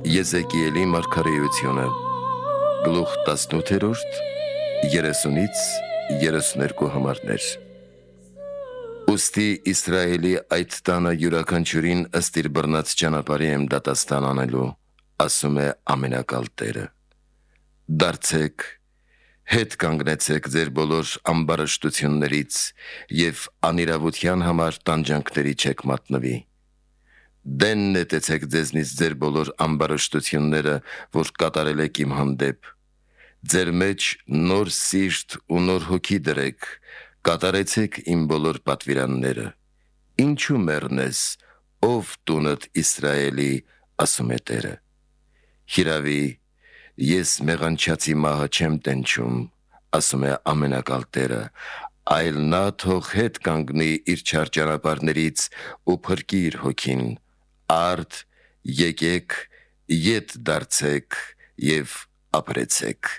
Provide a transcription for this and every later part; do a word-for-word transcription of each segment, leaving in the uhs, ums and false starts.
Եզեկիելի մարգարեությունը գլուխ տասնութերորդ երեսունից երեսուներկու համարներ։ Ուստի Իսրայելի այդ տանը յուրաքանչյուրին ըստ իր բռնած ճանապարհի եմ դատաստան անելու, ասում է ամենակալ Տերը։ Դարձեք, հետ կանգնեցեք ձեր բոլոր ամբարշտություններից և անիրավության համար տանջանքների չեք մատնվի։ Դեն նետեցեք ձեզնից ձեր բոլոր ամբարշտությունները, որ կատարել եք իմ հանդեպ։ Ձեր մեջ նոր սիրտ ու նոր հոգի դրեք, կատարեցեք իմ բոլոր պատվիրանները։ Ինչու մեռնես, ով տունդ Իսրայելի, ասում է Տերը։ Հիրավի, ես մեղանչացի մահը չեմ տենչում, ասում է ամենակալ Տերը, այլ նա թող հետ կանգնի իր չար ճանապարհներից ու փրկի իր հոգին, արդ եկեք, ետ դարձեք և ապրեցեք։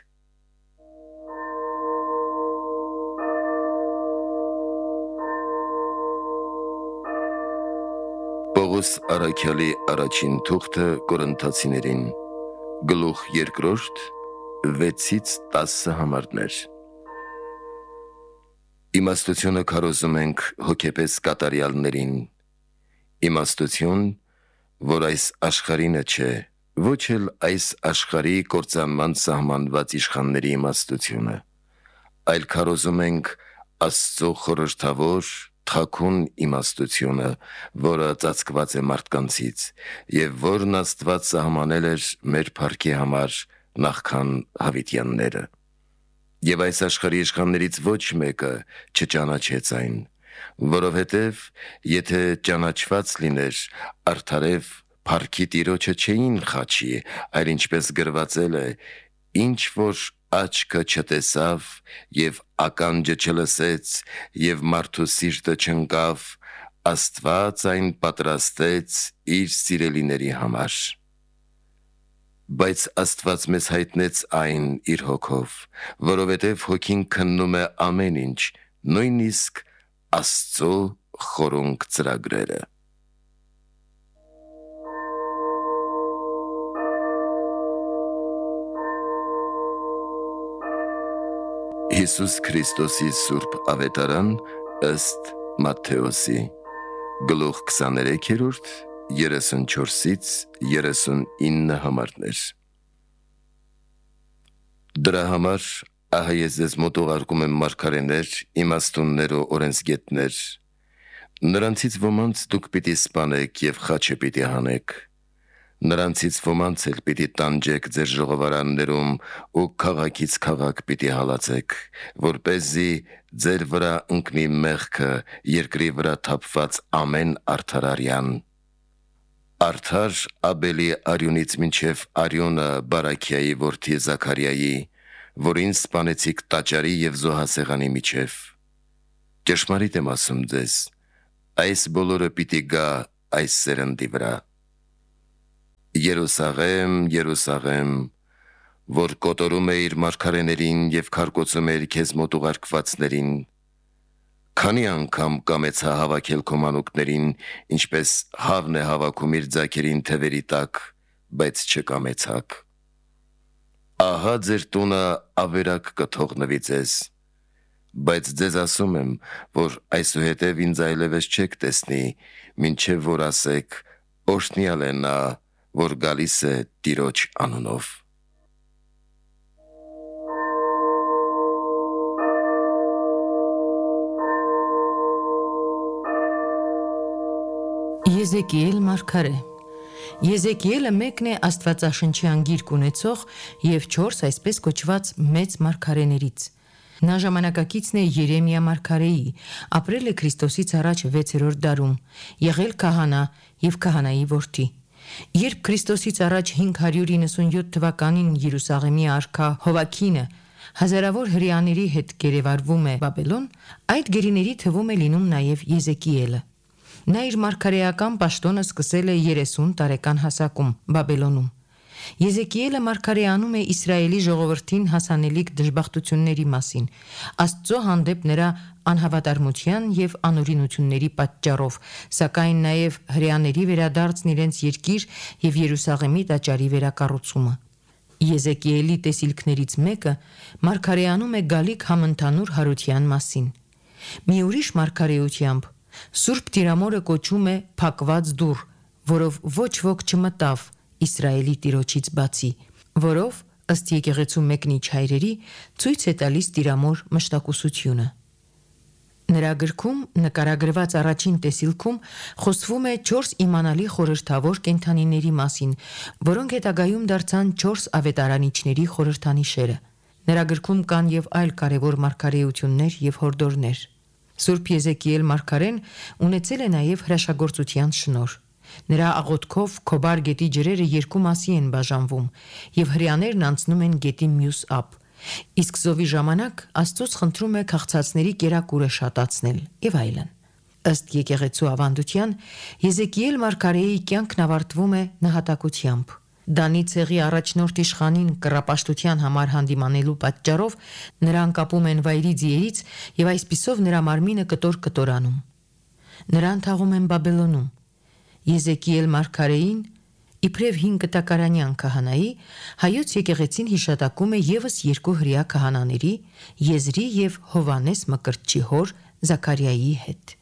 Պողոս առաքյալի առաջին թուղթը Կորինթացիներին, գլուխ երկրորդ, վեցից տասը համարներ։ Իմաստությունը քարոզում ենք հոգեպես կատարյալներին, իմաստություն, որ այս աշխարհինը չէ, ոչ էլ այս աշխարհի կործանման սահմանված իշխանների իմաստությունը, այլ քարոզում ենք Աստծո խորհրդավոր թաքուն իմաստությունը, որը ծածկված է մարդկանցից, և որն Աստված սահմանել էր մեր փառքի համար նախքան հավիտյանները։ Եվ այս աշխարհի իշխաններից ոչ մեկը չճանաչեց այն, որովհետև եթե ճանաչված լիներ, արդարև փառքի Տիրոջը չէին խաչի, այլ ինչպես գրվածել է, ինչ որ աչքը չտեսավ և ականջը չլսեց և մարդու սիրտը չընկավ, Աստված այն պատրաստեց իր սիրելիների համար։ Բայց Աստված մեզ հայտնեց այն իր հոգով, որովհետև հոգին քննում է ամեն ինչ, նույնիսկ Աստծո խորունկ ծրագրերը։ Հիսուս Քրիստոսի Սուրբ Ավետարան ըստ Մատթեոսի, գլուխ քսաներեքերորդ, երեսունչորսից երեսունինը համարներ։ Դրա համար ահա ես ձեզ մոտ ուղարկում եմ մարգարեներ, իմաստուններ ու օրենսգետներ։ Նրանցից ոմանց դուք պիտի սպանեք և խաչը պիտի հանեք։ Նրանցից ոմանց էլ պիտի տանջեք ձեր ժողովարաններում ու քաղաքից քաղաք պիտի հալածեք, որպեսզի ձեր վրա ընկնի մեղքը երկրի վրա թափված ամեն արդարարյան։ Արդար Աբելի արյունից մինչև արյունը Բարաքիայի որդի Զաքարիայի, որին սպանեցիք տաճարի և զոհասեղանի միջև։ Ճշմարիտ եմ ասում ձեզ, այս բոլորը պիտի գա այս սերնդի վրա։ Երուսաղեմ, Երուսաղեմ, որ կոտորում է իր մարգարեներին և քարկոծում է իր քեզ մոտ ուղարկվածներին, քանի անգամ կամեցա հավաքել քո մանուկներին, ինչպես հավն է հավաքում իր ձագերին թևերի տակ, բայց չկամեցաք։ Ահա ձեր տունը ավերակ կթողնվի ձեզ, բայց ձեզ ասում եմ, որ այսուհետև ինձ այլևս չեք տեսնի, մինչև որ ասեք, օրհնյալ է նա, որ գալիս է Տիրոջ անունով։ Եզեկիել մարգարե։ Եզեկիելը մեկն է Աստվածաշնչյան գիրք ունեցող և չորս այսպես կոչված մեծ մարգարեներից։ Նա ժամանակակիցն է Երեմիա մարգարեի, ապրել է Քրիստոսից առաջ վեցերորդ դարում, եղել քահանա և քահանայի որդի։ Երբ Քրիստոսից առաջ հինգ հարյուր իննսունյոթ թվականին Երուսաղեմի արքա Հովաքինը հազարավոր հրեաների հետ գերեվարվում է Բաբելոն, այդ գերիների թվում է լինում նաև Եզեկիելը։ Նա իր մարգարեական պաշտոնը սկսել է երեսուն տարեկան հասակում Բաբելոնում։ Եզեկիելը մարգարեանում է Իսրայելի ժողովրդին հասանելիք դժբախտությունների մասին, Աստծո հանդեպ նրա անհավատարմության և անօրինությունների պատճառով, սակայն նաև հրեաների վերադարձն իրենց երկիր և Երուսաղեմի տաճարի վերակառուցումը։ Եզեկիելի տեսիլքներից մեկը մարգարեանում է գալիք համընդհանուր հարության մասին։ Մի ուրիշ մարգարեությամբ Սուրբ Տիրամորը կոչում է փակված դուռ, որով ոչ ոք չմտավ Իսրայելի Տիրոջից բացի, որով, ըստ եկեղեցու մեկնիչ հայրերի, ցույց է տալիս Տիրամոր մշտակուսությունը։ Նրա գրքում նկարագրված առաջին տեսիլքում խոսվում է չորս իմանալի խորհրդավոր կենդանիների մասին, որոնք հետագայում դարձան չորս ավետարանիչների խորհրդանիշերը։ Նրա գրքում կան և այլ կարևոր մարգարեություններ և հորդորներ։ Սուրբ Եզեկիել մարգարեն ունեցել է նաև հրաշագործության շնորհ։ Նրա աղոթքով Քոբար գետի ջրերը երկու մասի են բաժանվում, և հրեաներն անցնում են գետի մյուս ափ, իսկ զովի ժամանակ Աստծուց խնդրում է քաղցածների կերակուրը շատացնել և այլն։ Ըստ եկեղեցու ավանդության, Եզեկիել մարգարեի կյանքն ավարտվում է նահատակությամբ։ Դանի ցեղի առաջնորդ իշխանին կռապաշտության համար հանդիմանելու պատճառով նրան կապում են վայրի ձիերից և այսպիսով նրա մարմինը կտոր-կտորանում։ Նրան թաղում են Բաբելոնում։ Եզեկիել մարգարեին, իբրև հին կտակարանյան քահանայի, հայոց եկեղեցին հիշատակում է ևս երկու հրեա քահանաների՝ Եզրի և Հովհաննես Մկրտչի հոր Զաքարիայի հետ։